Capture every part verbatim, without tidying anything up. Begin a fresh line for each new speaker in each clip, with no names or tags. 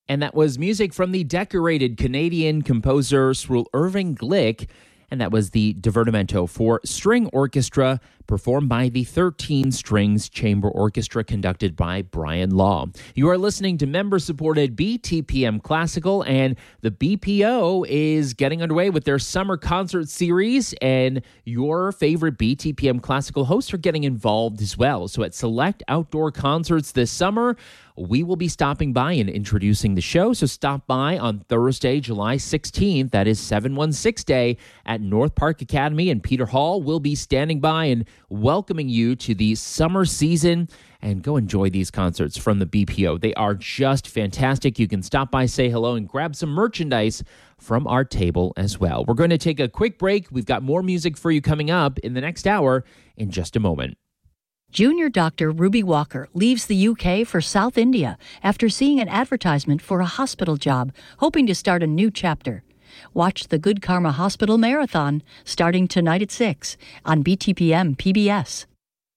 And that was music from the decorated Canadian composer Sroul Irving Glick, and that was the Divertimento for String Orchestra, performed by the thirteen Strings Chamber Orchestra, conducted by Brian Law. You are listening to member-supported B T P M Classical, and the B P O is getting underway with their summer concert series, and your favorite B T P M Classical hosts are getting involved as well. So at select outdoor concerts this summer, we will be stopping by and introducing the show. So stop by on Thursday, July sixteenth. That is seven one six Day at North Park Academy, and Peter Hall will be standing by and welcoming you to the summer season. And go enjoy these concerts from the B P O. They are just fantastic. You can stop by, say hello, and grab some merchandise from our table as well. We're going to take a quick break. We've got more music for you coming up in the next hour in just a moment.
Junior doctor Ruby Walker leaves the U K for South India after seeing an advertisement for a hospital job, hoping to start a new chapter. Watch the Good Karma Hospital Marathon starting tonight at six on B T P M P B S.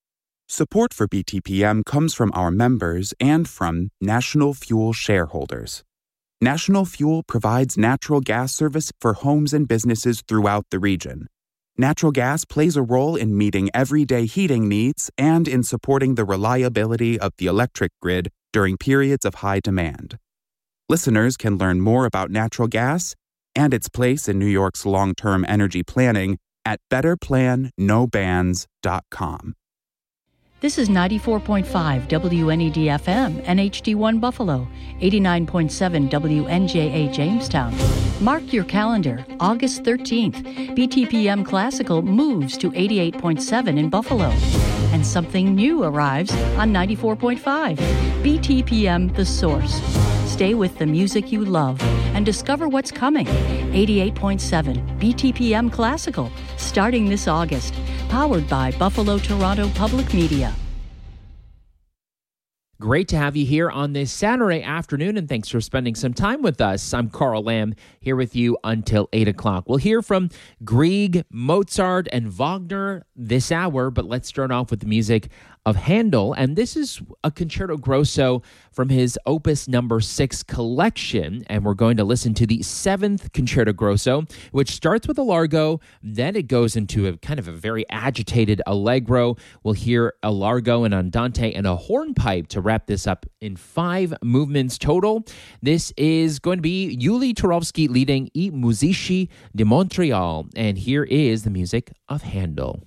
Support for B T P M comes from our members and from National Fuel shareholders. National Fuel provides natural gas service for homes and businesses throughout the region. Natural gas plays a role in meeting everyday heating needs and in supporting the reliability of the electric grid during periods of high demand. Listeners can learn more about natural gas and its place in New York's long-term energy planning at better plan no bans dot com.
This is ninety-four point five W N E D F M, N H D one Buffalo, eighty-nine point seven W N J A Jamestown. Mark your calendar, August thirteenth, B T P M Classical moves to eighty-eight point seven in Buffalo. And something new arrives on ninety-four point five, B T P M The Source. Stay with the music you love and discover what's coming. eighty-eight point seven B T P M Classical, starting this August. Powered by Buffalo Toronto Public Media.
Great to have you here on this Saturday afternoon, and thanks for spending some time with us. I'm Carl Lamb, here with you until eight o'clock. We'll hear from Grieg, Mozart, and Wagner this hour, but let's start off with the music of Handel, and this is a Concerto Grosso from his Opus Number Six collection, and we're going to listen to the seventh Concerto Grosso, which starts with a largo, then it goes into a kind of a very agitated allegro. We'll hear a largo, an andante, and a hornpipe to wrap this up in five movements total. This is going to be Yuli Turovsky leading I Musici di Montreal, and here is the music of Handel.